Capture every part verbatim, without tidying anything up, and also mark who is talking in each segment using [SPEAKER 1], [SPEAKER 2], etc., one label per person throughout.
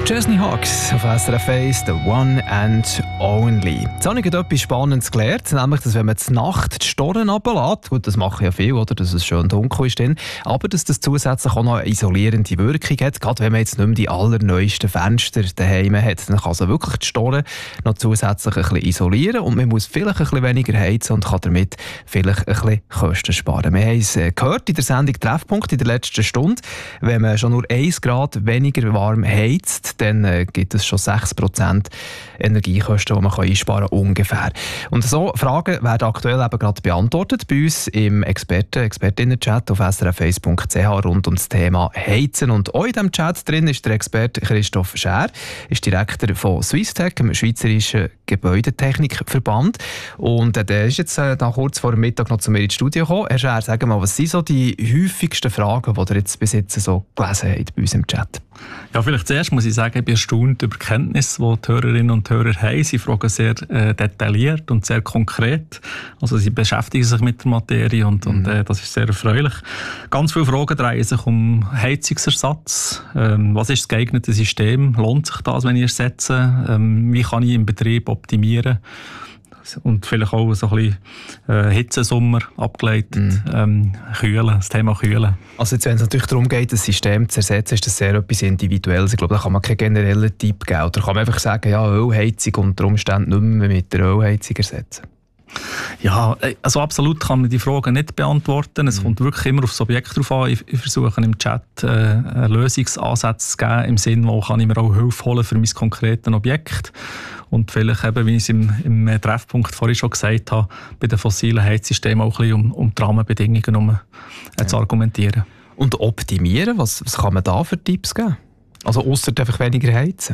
[SPEAKER 1] Chesney Hawks auf S R F eins, The One and Only. Jetzt habe ich etwas Spannendes gelernt, nämlich, dass wenn man zur Nacht die Storen runterlässt, gut, das machen ja viele, oder, dass es schön dunkel ist, dann, aber dass das zusätzlich auch noch eine isolierende Wirkung hat, gerade wenn man jetzt nicht mehr die allerneuesten Fenster daheim hat, dann kann also wirklich die Storen noch zusätzlich ein bisschen isolieren und man muss vielleicht ein bisschen weniger heizen und kann damit vielleicht ein bisschen Kosten sparen. Wir haben es gehört in der Sendung Treffpunkt in der letzten Stunde, wenn man schon nur ein Grad weniger warm heizt, dann äh, gibt es schon sechs Prozent Energiekosten, die man kann einsparen kann, ungefähr. Und so Fragen werden aktuell eben gerade beantwortet bei uns im Experten-, Expertinnen-Chat auf s r f eins punkt c h rund um das Thema Heizen. Und auch in diesem Chat drin ist der Experte Christoph Schär, ist Direktor von Swisstech, dem Schweizerischen Gebäudetechnikverband. Und äh, der ist jetzt äh, nach kurz vor dem Mittag noch zu mir ins Studio gekommen. Herr Schär, sagen mal, was sind so die häufigsten Fragen, die ihr jetzt bis jetzt so gelesen habt bei uns im Chat?
[SPEAKER 2] Ja, vielleicht zuerst muss ich sagen, ich bin erstaunt über die Kenntnisse, die die Hörerinnen und Hörer haben. Sie fragen sehr äh, detailliert und sehr konkret. Also sie beschäftigen sich mit der Materie und, mhm. und äh, das ist sehr erfreulich. Ganz viele Fragen drehen sich um Heizungsersatz. Ähm, was ist das geeignete System? Lohnt sich das, wenn ich ersetze? Ähm, wie kann ich im Betrieb optimieren? Und vielleicht auch so ein bisschen äh, Hitzesommer abgeleitet, mm. ähm, Kühlen, das Thema Kühlen.
[SPEAKER 1] Also jetzt, wenn es natürlich darum geht, das System zu ersetzen, ist das sehr etwas Individuelles. Ich glaube, da kann man keinen generellen Tipp geben. Oder kann man einfach sagen, ja, Ölheizung unter Umständen nicht mehr mit der Ölheizung ersetzen?
[SPEAKER 2] Ja, also absolut kann man die Frage nicht beantworten. Es mhm. kommt wirklich immer auf das Objekt drauf an. Ich, ich versuche im Chat äh, einen Lösungsansatz zu geben, im Sinne, wo kann ich mir auch Hilfe holen für mein konkretes Objekt. Und vielleicht eben, wie ich es im, im Treffpunkt vorhin schon gesagt habe, bei den fossilen Heizsystemen auch ein bisschen um, um die Rahmenbedingungen um, äh, ja. zu argumentieren.
[SPEAKER 1] Und optimieren, was, was kann man da für Tipps geben? Also ausser einfach weniger heizen?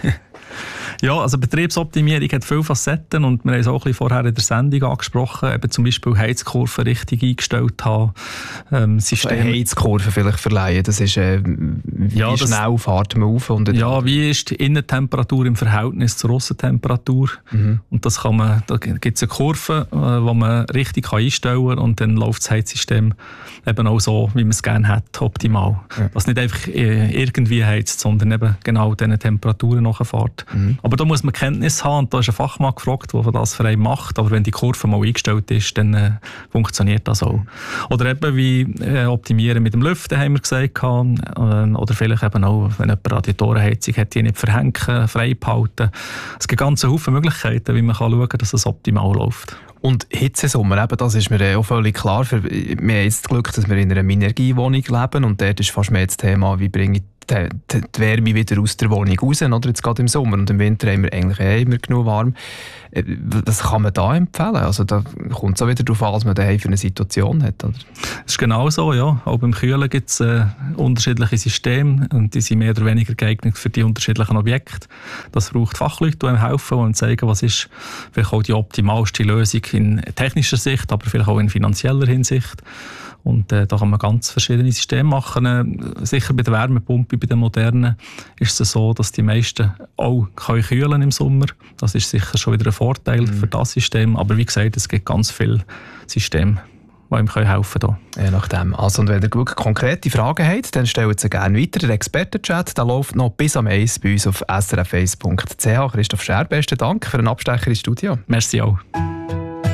[SPEAKER 2] Ja, also Betriebsoptimierung hat viele Facetten und wir haben es auch ein bisschen vorher in der Sendung angesprochen, eben zum Beispiel Heizkurven richtig eingestellt haben. Ähm, System
[SPEAKER 1] also Heizkurve vielleicht verleihen, das ist äh, wie ja, schnell das, fährt man auf? Und
[SPEAKER 2] ja, wie ist die Innentemperatur im Verhältnis zur Aussentemperatur? Mhm. Und das kann man, da gibt es eine Kurve, äh, wo man richtig kann einstellen kann und dann läuft das Heizsystem eben auch so, wie man es gerne hat, optimal. Ja. Was nicht einfach äh, irgendwie heizt, sondern eben genau diesen Temperaturen nachfährt. Mhm. Aber da muss man Kenntnis haben und da ist ein Fachmann gefragt, der das für einen macht. Aber wenn die Kurve mal eingestellt ist, dann äh, funktioniert das auch. Oder eben wie äh, optimieren mit dem Lüften, haben wir gesagt. Äh, oder vielleicht eben auch, wenn jemand Radiatorenheizung hat, die nicht verhängen, frei behalten. Es gibt ganz viele Möglichkeiten, wie man kann schauen kann, dass es optimal läuft.
[SPEAKER 1] Und Hitzesommer, eben, das ist mir auch völlig klar. Für, wir haben jetzt das Glück, dass wir in einer Minergiewohnung leben und dort ist fast mehr das Thema, wie bringe ich die, die, die Wärme wieder aus der Wohnung raus, oder jetzt gerade im Sommer. Und im Winter haben wir eigentlich eh immer genug warm. Was kann man da empfehlen? Also da kommt es auch wieder darauf an, was man daheim für eine Situation hat, oder?
[SPEAKER 2] Das ist genau so, ja. Auch beim Kühlen gibt es äh, unterschiedliche Systeme und die sind mehr oder weniger geeignet für die unterschiedlichen Objekte. Das braucht Fachleute, die einem helfen und zeigen, was ist vielleicht auch die optimalste Lösung in technischer Sicht, aber vielleicht auch in finanzieller Hinsicht. Und äh, da kann man ganz verschiedene Systeme machen. Äh, sicher bei der Wärmepumpe, bei den modernen, ist es so, dass die meisten auch können kühlen im Sommer. Das ist sicher schon wieder ein Vorteil mhm. für das System. Aber wie gesagt, es gibt ganz viele Systeme, die ihm helfen können.
[SPEAKER 1] Je nachdem. Also, und wenn ihr wirklich konkrete Fragen habt, dann stellt sie gerne weiter. Der Expertenchat, der läuft noch bis am eins bei uns auf s r f eins punkt c h. Christoph Schär, besten Dank für den Abstecher ins Studio.
[SPEAKER 2] Merci auch.